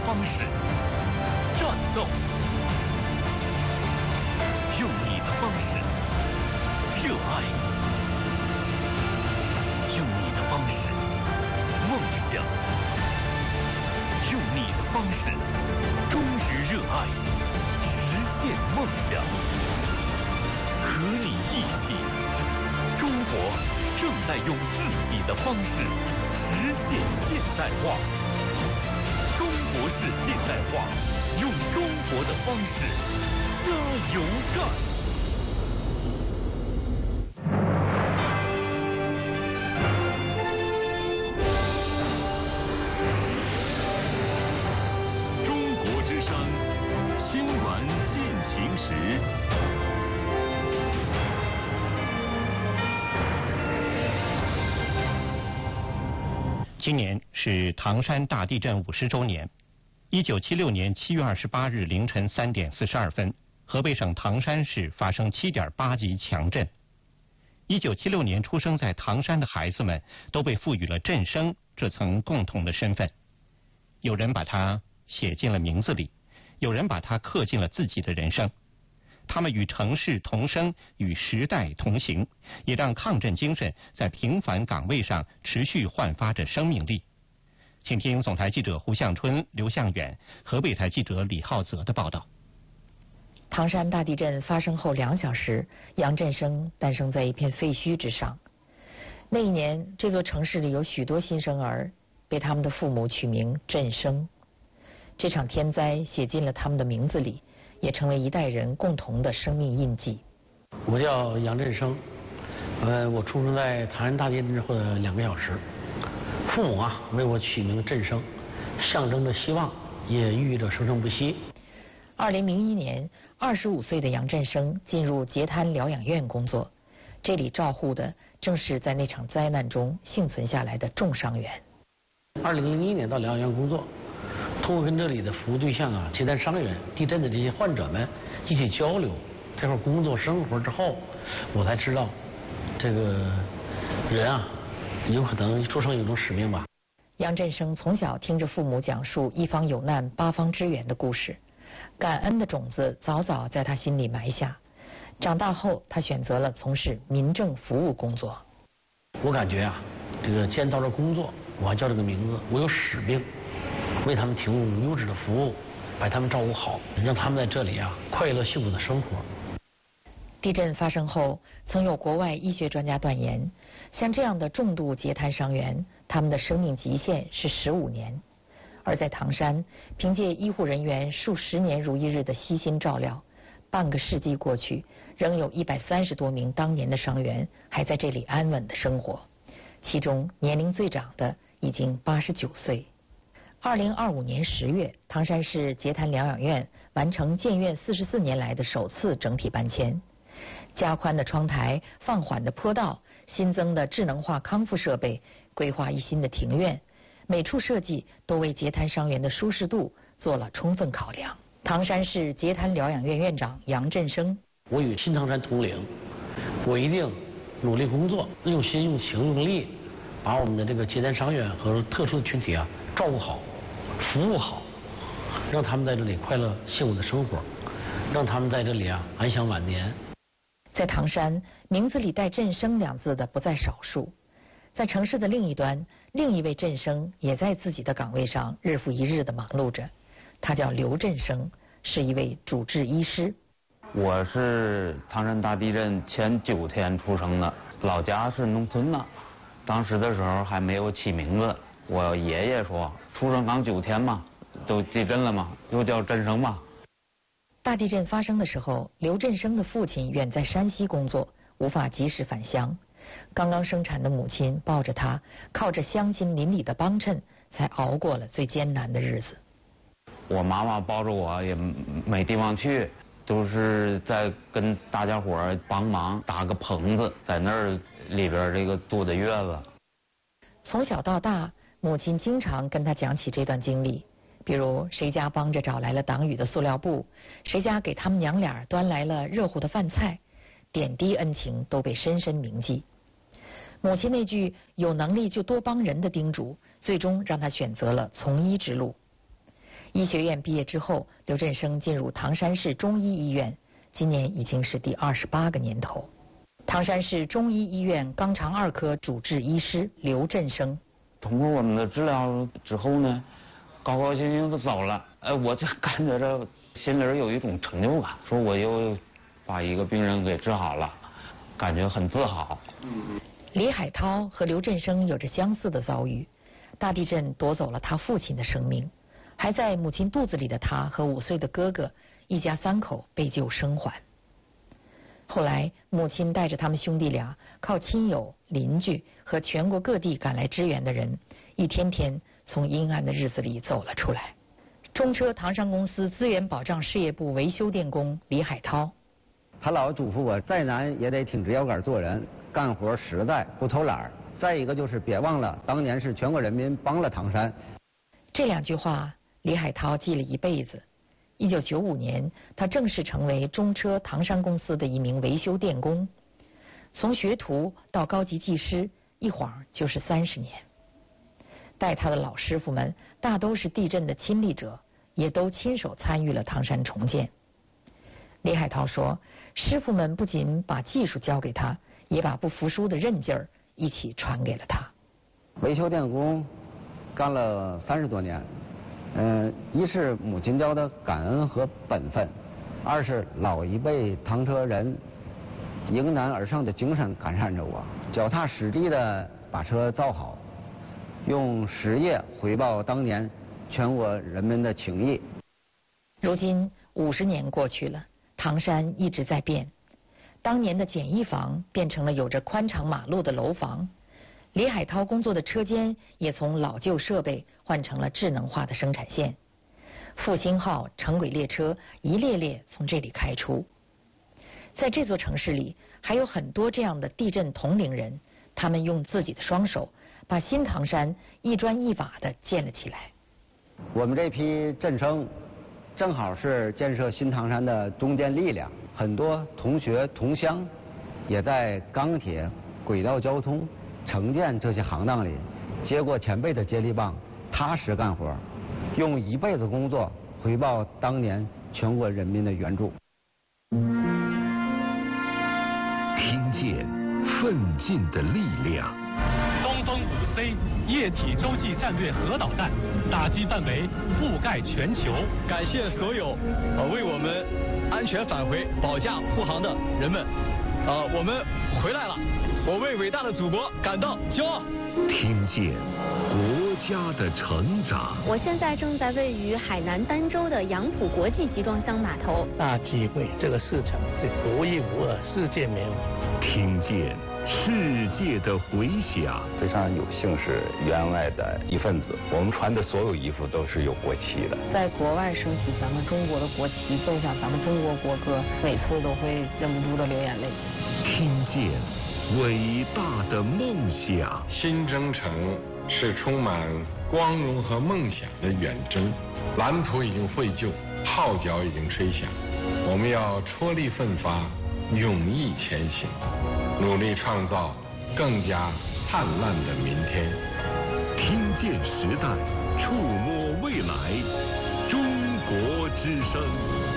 方式战斗，用你的方式热爱，用你的方式梦想，用你的方式忠于热爱，实现梦想。和你一起，中国正在用自己的方式实现现代化。中国式现代化，用中国的方式加油干！中国之声，新闻进行时。 今年是唐山大地震50周年。1976年7月28日凌晨3点42分，河北省唐山市发生7.8级强震。1976年出生在唐山的孩子们都被赋予了震生这层共同的身份。有人把它写进了名字里，有人把它刻进了自己的人生。他们与城市同生，与时代同行，也让抗震精神在平凡岗位上持续焕发着生命力。请听总台记者胡向春、刘向远，河北台记者李浩泽的报道。 唐山大地震发生后2小时，杨振声诞生在一片废墟之上。那一年，这座城市里有许多新生儿，被他们的父母取名振声。这场天灾写进了他们的名字里，也成为一代人共同的生命印记。 我叫杨振声，我出生在唐山大地震之后的2个小时。父母为我取名振声，象征着希望，也寓意着生生不息。 2001年，25岁的杨振声进入截瘫疗养院工作，这里照护的正是在那场灾难中幸存下来的重伤员。 2001年到疗养院工作，通过跟这里的服务对象截瘫伤员、地震的这些患者们一起交流，这块工作生活之后，我才知道，这个人有可能出生有一种使命吧。 杨振声从小听着父母讲述一方有难八方支援的故事，感恩的种子早早在他心里埋下。长大后，他选择了从事民政服务工作。 我感觉这个既然到这工作，我还叫这个名字，我有使命，为他们提供优质的服务，把他们照顾好，让他们在这里快乐幸福的生活。 地震发生后，曾有国外医学专家断言，像这样的重度截瘫伤员，他们的生命极限是15年。而在唐山，凭借医护人员数十年如一日的悉心照料，半个世纪过去，仍有130多名当年的伤员还在这里安稳的生活，其中年龄最长的已经89岁。2025年10月，唐山市截瘫疗养院完成建院44年来的首次整体搬迁。加宽的窗台、放缓的坡道、新增的智能化康复设备、规划一新的庭院，每处设计都为截瘫伤员的舒适度做了充分考量。唐山市截瘫疗养院院长杨振声： 我与新唐山同龄，我一定努力工作，用心、用情、用力，把我们的这个截瘫伤员和特殊的群体照顾好、服务好，让他们在这里快乐幸福的生活，让他们在这里安享晚年。 在唐山，名字里带振声2字的不在少数。在城市的另一端，另一位振声也在自己的岗位上日复一日地忙碌着。他叫刘振声，是一位主治医师。 我是唐山大地震前9天出生的，老家是农村的，当时的时候还没有起名字。我爷爷说，出生刚9天嘛，都地震了嘛，又叫振声嘛。 大地震发生的时候，刘振声的父亲远在山西工作，无法及时返乡。刚刚生产的母亲抱着他，靠着乡亲邻里的帮衬，才熬过了最艰难的日子。 我妈妈抱着我也没地方去，都是在跟大家伙帮忙搭个棚子，在那儿里边这个肚子月子。 从小到大，母亲经常跟他讲起这段经历。比如谁家帮着找来了挡雨的塑料布，谁家给他们娘俩端来了热乎的饭菜，点滴恩情都被深深铭记。母亲那句有能力就多帮人的叮嘱，最终让他选择了从医之路。 医学院毕业之后，刘振声进入唐山市中医医院，今年已经是第28个年头。唐山市中医医院肛肠2科主治医师刘振声。 通过我们的治疗之后呢，高高兴兴的走了。我就感觉着心里有一种成就感，说我又把一个病人给治好了，感觉很自豪。 李海涛和刘振声有着相似的遭遇，大地震夺走了他父亲的生命，还在母亲肚子里的他和5岁的哥哥一家3口被救生还。后来母亲带着他们兄弟俩，靠亲友、邻居和全国各地赶来支援的人，一天天从阴暗的日子里走了出来。中车唐山公司资源保障事业部维修电工李海涛， 他老嘱咐我，再难也得挺直腰杆做人，干活实在，不偷懒。再一个就是别忘了，当年是全国人民帮了唐山。 这2句话李海涛记了一辈子。1995年，他正式成为中车唐山公司的一名维修电工，从学徒到高级技师，一晃就是30年。带他的老师傅们大都是地震的亲历者，也都亲手参与了唐山重建。李海涛说，师傅们不仅把技术教给他，也把不服输的韧劲儿一起传给了他。 维修电工干了30多年，一是母亲教的感恩和本分，二是老一辈唐车人迎难而上的精神感染着我，脚踏实地的把车造好，用实业回报当年全国人民的情谊。 如今50年过去了，唐山一直在变，当年的简易房变成了有着宽敞马路的楼房。李海涛工作的车间也从老旧设备换成了智能化的生产线，复兴号城轨列车一列列从这里开出。在这座城市里，还有很多这样的地震同龄人，他们用自己的双手把新唐山一砖一瓦地建了起来。 我们这批震生正好是建设新唐山的中坚力量，很多同学同乡也在钢铁、轨道交通、城建这些行当里接过前辈的接力棒，踏实干活，用一辈子工作回报当年全国人民的援助。 听见奋进的力量。 东风5C 液体洲际战略核导弹打击范围覆盖全球。 感谢所有为我们安全返回保驾护航的人们。我们回来了，我为伟大的祖国感到骄傲。 听见国家的成长。 我现在正在位于海南儋州的杨浦国际集装箱码头， 大机会，这个市场是独一无二，世界没有。 听见世界的回响。 非常有幸是员外的一份子，我们穿的所有衣服都是有国旗的。 在国外升起咱们中国的国旗，奏响咱们中国国歌，每次都会忍不住的流眼泪。 听见伟大的梦想。 新征程是充满光荣和梦想的远征，蓝图已经绘就，号角已经吹响，我们要踔厉奋发，勇毅前行，努力创造更加灿烂的明天。 听见时代，触摸未来，中国之声。